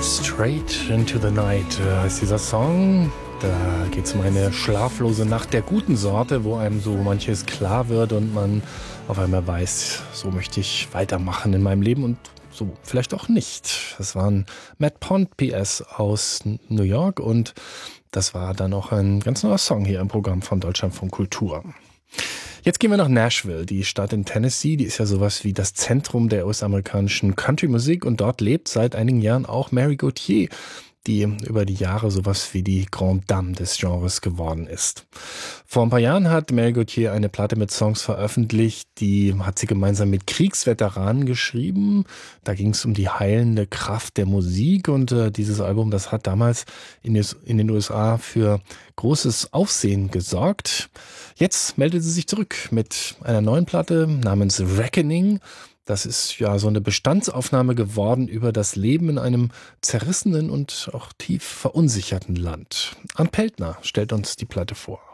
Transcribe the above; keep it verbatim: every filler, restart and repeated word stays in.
Straight into the Night äh, ist dieser Song. Da geht es um eine schlaflose Nacht der guten Sorte, wo einem so manches klar wird und man auf einmal weiß, so möchte ich weitermachen in meinem Leben und so vielleicht auch nicht. Das waren Matt Pond P S aus New York und das war dann auch ein ganz neuer Song hier im Programm von Deutschlandfunk Kultur. Jetzt gehen wir nach Nashville, die Stadt in Tennessee. Die ist ja sowas wie das Zentrum der US-amerikanischen Country-Musik und dort lebt seit einigen Jahren auch Mary Gauthier, die über die Jahre sowas wie die Grande Dame des Genres geworden ist. Vor ein paar Jahren hat Mary Gauthier eine Platte mit Songs veröffentlicht, die hat sie gemeinsam mit Kriegsveteranen geschrieben. Da ging es um die heilende Kraft der Musik und äh, dieses Album, das hat damals in, des, in den U S A für großes Aufsehen gesorgt. Jetzt meldet sie sich zurück mit einer neuen Platte namens Reckoning. Das ist ja so eine Bestandsaufnahme geworden über das Leben in einem zerrissenen und auch tief verunsicherten Land. Ann Peltner stellt uns die Platte vor.